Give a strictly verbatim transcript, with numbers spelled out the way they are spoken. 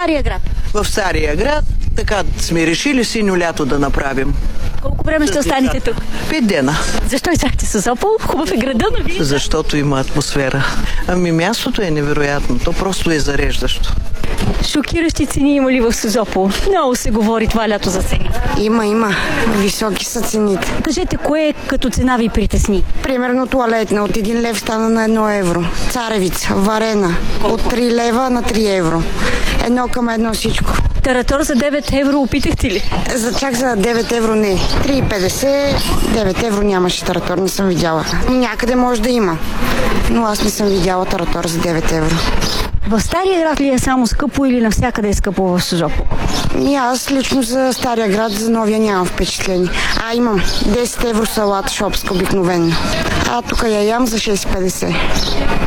Стария град? В Стария град, така сме решили синьо лято да направим. Колко време ще останете тук? Пет дена. Защо избрахте Созопол? Хубав е града, но вие... Защото има атмосфера. Ами мястото е невероятно. То просто е зареждащо. Шокиращи цени има ли в Созопол? Много се говори това лято за цени. Има, има. Високи са цените. Кажете, кое като цена ви притесни? Примерно туалетна от един лев стана на едно евро. Царевица, варена от три лева на три евро. Едно към едно всичко. Таратор за девет евро опитахте ли? За чак за девет евро не. три и петдесет, девет евро нямаше таратор, не съм видяла. Някъде може да има, но аз не съм видяла таратор за девет евро. В Стария град ли е само скъпо или навсякъде е скъпо в Созопол? И аз лично за Стария град, за новия нямам впечатление. А, имам десет евро салат шопска обикновено. А тук я ям за шест и петдесет.